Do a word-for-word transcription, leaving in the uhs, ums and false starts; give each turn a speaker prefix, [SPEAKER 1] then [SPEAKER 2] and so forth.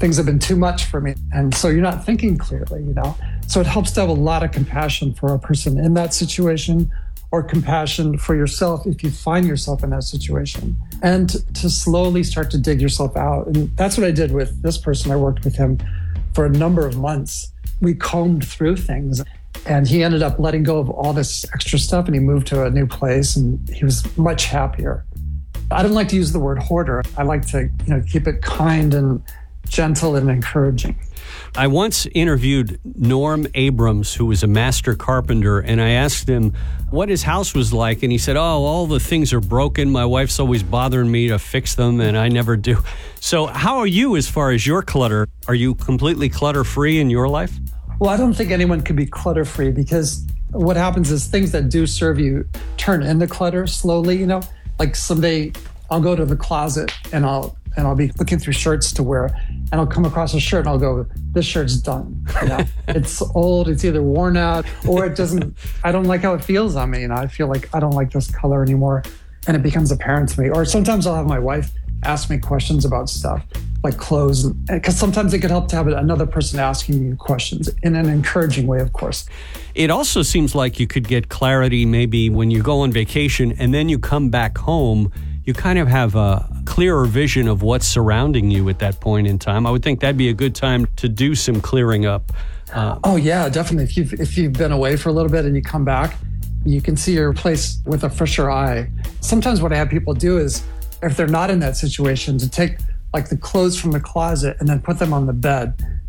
[SPEAKER 1] things have been too much for me. And so you're not thinking clearly, you know? So it helps to have a lot of compassion for a person in that situation, or compassion for yourself if you find yourself in that situation, and to slowly start to dig yourself out. And that's what I did with this person. I worked with him for a number of months. We combed through things, and he ended up letting go of all this extra stuff, and he moved to a new place, and he was much happier. I don't like to use the word hoarder. I like to, you know, keep it kind and gentle and encouraging.
[SPEAKER 2] I once interviewed Norm Abrams, who was a master carpenter, and I asked him what his house was like, and he said, oh, all the things are broken. My wife's always bothering me to fix them, and I never do. So how are you as far as your clutter? Are you completely clutter-free in your life?
[SPEAKER 1] Well, I don't think anyone can be clutter-free, because what happens is things that do serve you turn into clutter slowly, you know? Like someday I'll go to the closet and I'll and I'll be looking through shirts to wear, and I'll come across a shirt and I'll go, this shirt's done. You know? It's old, it's either worn out, or it doesn't, I don't like how it feels on me. You know, I feel like I don't like this color anymore. And it becomes apparent to me. Or sometimes I'll have my wife ask me questions about stuff, like clothes. Because sometimes it could help to have another person asking you questions in an encouraging way, of course.
[SPEAKER 2] It also seems like you could get clarity maybe when you go on vacation and then you come back home. You kind of have a clearer vision of what's surrounding you at that point in time. I would think that'd be a good time to do some clearing up.
[SPEAKER 1] Uh, oh, yeah, definitely. If you've, if you've been away for a little bit and you come back, you can see your place with a fresher eye. Sometimes what I have people do is, if they're not in that situation, to take like the clothes from the closet and then put them on the bed